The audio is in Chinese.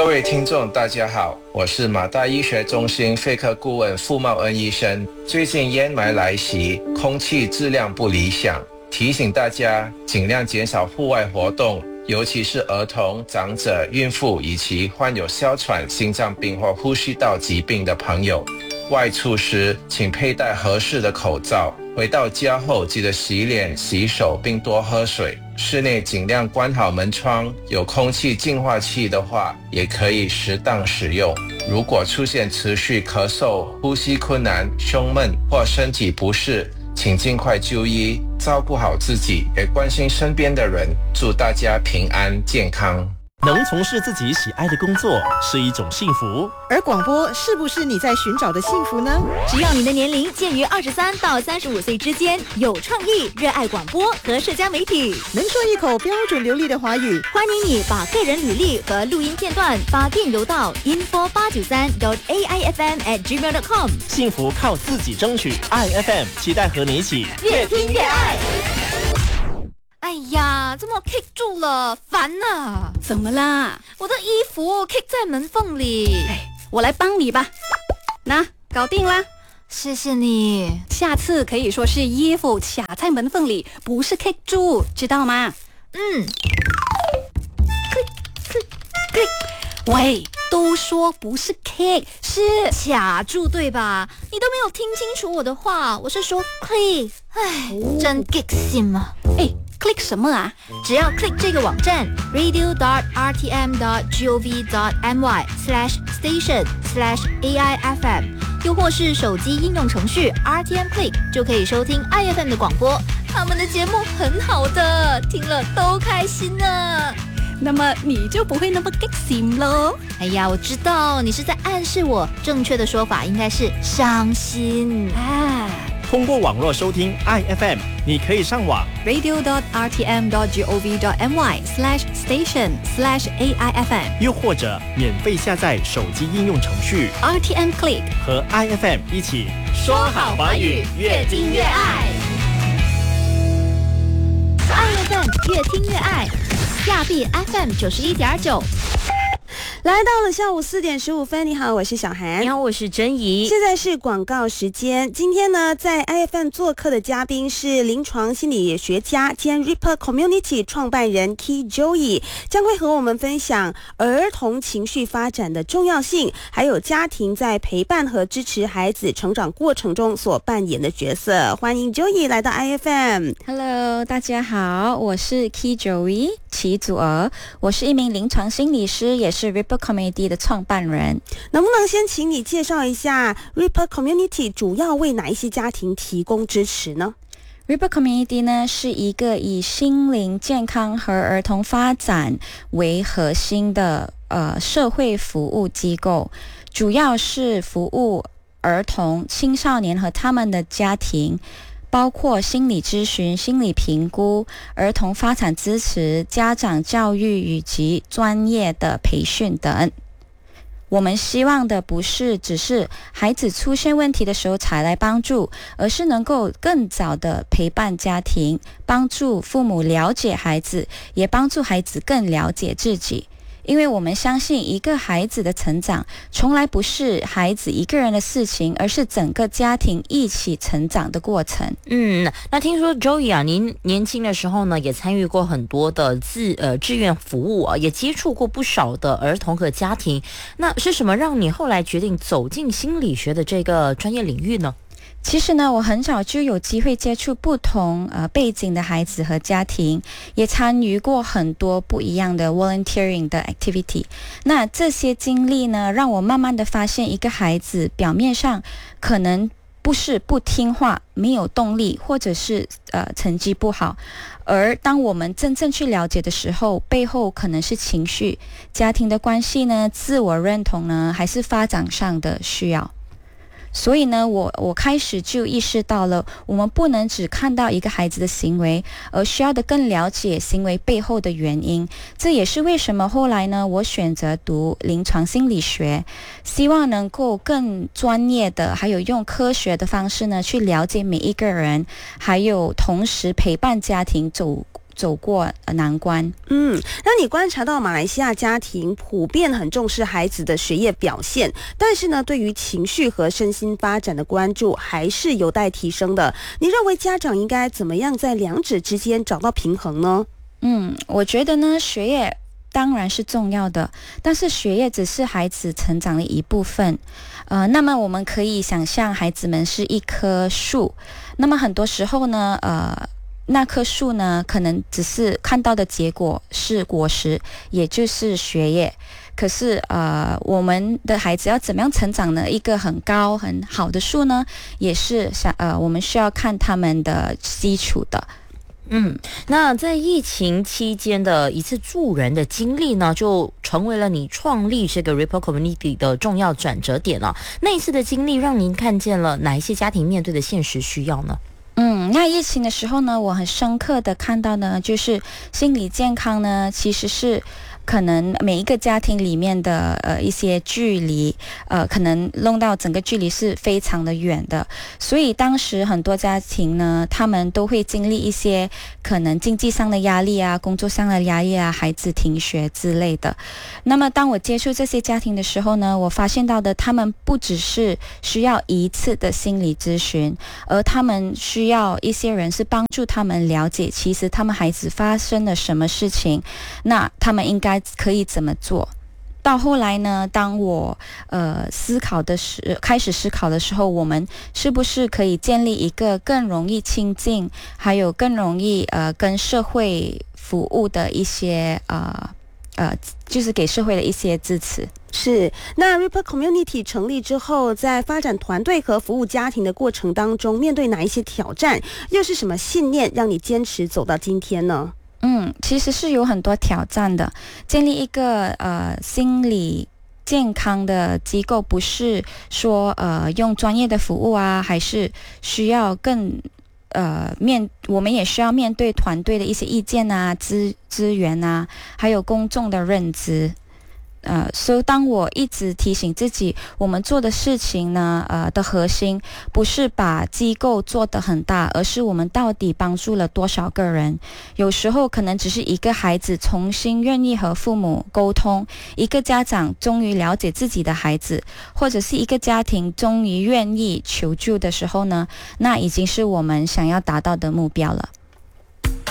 各位听众大家好，我是马大医学中心肺科顾问傅茂恩医生。最近烟霾来袭，空气质量不理想，提醒大家尽量减少户外活动，尤其是儿童、长者、孕妇以及患有哮喘、心脏病或呼吸道疾病的朋友。外出时请佩戴合适的口罩，回到家后记得洗脸、洗手并多喝水。室内尽量关好门窗，有空气净化器的话也可以适当使用。如果出现持续咳嗽、呼吸困难、胸闷或身体不适，请尽快就医，照顾好自己，也关心身边的人。祝大家平安健康。 能从事自己喜爱的工作是一种幸福， 而广播是不是你在寻找的幸福呢？ 只要你的年龄介于23到35岁之间，有创意，热爱广播和社交媒体， 能说一口标准流利的华语， 欢迎你把个人履历和录音片段发电邮到 info893.aifm@gmail.com。 幸福靠自己争取。IFM 期待和你一起越听越爱。哎呀，怎么 kick 住了？烦啊！ 怎么啦？ 我的衣服 kick 在门缝里。 我来帮你吧。那搞定啦， 谢谢你。 下次可以说是衣服卡在门缝里，不是 kick 住，知道吗？click。喂，都说不是 kick， 是卡住对吧？你都没有听清楚我的话，我是说 click。真 kick 心啊 ！click 什么啊？ 只要 click 这个网站 radio.rtm.gov.my/station/AIFM， 又或是手机应用程序 RTM Click， 就可以收听 IFM 的广播。他们的节目很好的，听了都开心呢。 那么你就不会那么 kick 心咯。 哎呀，我知道你是在暗示我，正确的说法应该是伤心啊。 通过网络收听 IFM， 你可以上网 radio.rtm.gov.my/station/AIFM， 又或者免费下载手机应用程序 RTM Click， 和 IFM 一起说好华语，越听越爱。IFM 越听越爱，下币 FM 91.9。 来到了下午4点15分，你好，我是小涵。 你好，我是珍怡。 现在是广告时间。今天呢，在 IFM 做客的嘉宾是临床心理学家兼 Ripper Community 创办人 Key Joey， 将会和我们分享儿童情绪发展的重要性，还有家庭在陪伴和支持孩子成长过程中所扮演的角色。欢迎 Joey 来到 IFM。Hello， 大家好，我是 Key Joey 齐祖儿，我是一名临床心理师，也是 Ripper Community 的创办人。 能不能先请你介绍一下 Ripper Community 主要为哪一些家庭提供支持呢？ Ripper Community 呢是一个以心灵健康和儿童发展为核心的社会服务机构，主要是服务儿童、青少年和他们的家庭，包括心理咨询、心理评估、儿童发展支持、家长教育以及专业的培训等。我们希望的不是只是孩子出现问题的时候才来帮助，而是能够更早的陪伴家庭，帮助父母了解孩子，也帮助孩子更了解自己。因为我们相信一个孩子的成长从来不是孩子一个人的事情，而是整个家庭一起成长的过程。 那听说 Joey 啊，您年轻的时候呢也参与过很多的志愿服务啊，也接触过不少的儿童和家庭。那是什么让你后来决定走进心理学的这个专业领域呢？ 其实呢，我很早就有机会接触不同背景的孩子和家庭，也参与过很多不一样的 volunteering 的 activity。那这些经历呢，让我慢慢的发现，一个孩子表面上可能不是不听话、没有动力，或者是成绩不好，而当我们真正去了解的时候，背后可能是情绪、家庭的关系呢、自我认同呢，还是发展上的需要。所以呢，我开始就意识到了，我们不能只看到一个孩子的行为，而需要的更了解行为背后的原因。这也是为什么后来呢，我选择读临床心理学，希望能够更专业的，还有用科学的方式呢，去了解每一个人，还有同时陪伴家庭走过难关。 那你观察到马来西亚家庭普遍很重视孩子的学业表现，但是呢，对于情绪和身心发展的关注还是有待提升的。你认为家长应该怎么样在两者之间找到平衡呢？ 我觉得呢，学业当然是重要的，但是学业只是孩子成长的一部分。那么我们可以想象孩子们是一棵树，那么很多时候呢，那棵树呢，可能只是看到的结果是果实，也就是学业。可是我们的孩子要怎么样成长呢？一个很高很好的树呢，也是我们需要看他们的基础的。 那在疫情期间的一次助人的经历呢，就成为了你创立这个 Ripple Community 的重要转折点了。那一次的经历让您看见了哪一些家庭面对的现实需要呢？ 那疫情的时候呢，我很深刻的看到呢，就是心理健康呢，其实是可能每一个家庭里面的一些距离，可能弄到整个距离是非常的远的，所以当时很多家庭呢，他们都会经历一些可能经济上的压力啊，工作上的压力啊，孩子停学之类的。那么当我接触这些家庭的时候呢，我发现到的，他们不只是需要一次的心理咨询，而他们需要一些人是帮助他们了解，其实他们孩子发生了什么事情，那他们应该可以怎么做。到后来呢，当我开始思考的时候，我们是不是可以建立一个更容易亲近，还有更容易跟社会服务的一些就是给社会的一些支持。 是，那 Ripple Community 成立之后，在发展团队和服务家庭的过程当中，面对哪一些挑战，又是什么信念让你坚持走到今天呢？ 其实是有很多挑战的。建立一个心理健康的机构，不是说用专业的服务啊，还是需要更我们也需要面对团队的一些意见啊、资源啊，还有公众的认知。所以当我一直提醒自己，我们做的事情呢，的核心不是把机构做得很大，而是我们到底帮助了多少个人。有时候可能只是一个孩子重新愿意和父母沟通，一个家长终于了解自己的孩子，或者是一个家庭终于愿意求救的时候呢，那已经是我们想要达到的目标了。